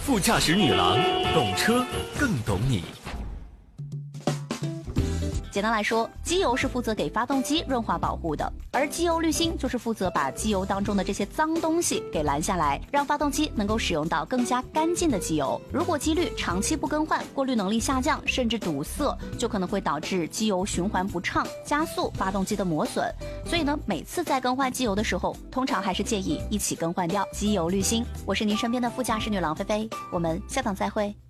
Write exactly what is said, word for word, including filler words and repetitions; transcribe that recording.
副驾驶女郎，懂车更懂你。 简单来说，机油是负责给发动机润滑保护的，而机油滤芯就是负责把机油当中的这些脏东西给拦下来，让发动机能够使用到更加干净的机油。如果机滤长期不更换，过滤能力下降，甚至堵塞，就可能会导致机油循环不畅，加速发动机的磨损。所以呢，每次在更换机油的时候，通常还是建议一起更换掉机油滤芯。我是您身边的副驾驶女郎菲菲，我们下档再会。